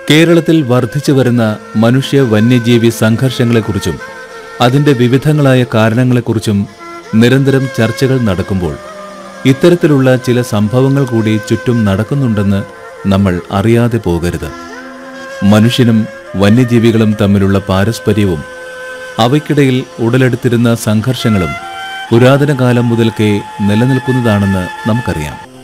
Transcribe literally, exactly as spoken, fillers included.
കേരളത്തിൽ വർദ്ധിച്ചു വരുന്ന മനുഷ്യ വന്യജീവി സംഘർഷങ്ങളെക്കുറിച്ചും അതിൻ്റെ വിവിധങ്ങളായ കാരണങ്ങളെക്കുറിച്ചും നിരന്തരം ചർച്ചകൾ നടക്കുമ്പോൾ ഇത്തരത്തിലുള്ള ചില സംഭവങ്ങൾ കൂടി ചുറ്റും നടക്കുന്നുണ്ടെന്ന് നമ്മൾ അറിയാതെ പോകരുത്. മനുഷ്യനും വന്യജീവികളും തമ്മിലുള്ള പാരസ്പര്യവും അവയ്ക്കിടയിൽ ഉടലെടുത്തിരുന്ന സംഘർഷങ്ങളും പുരാതന കാലം മുതൽക്കേ നിലനിൽക്കുന്നതാണെന്ന് നമുക്കറിയാം.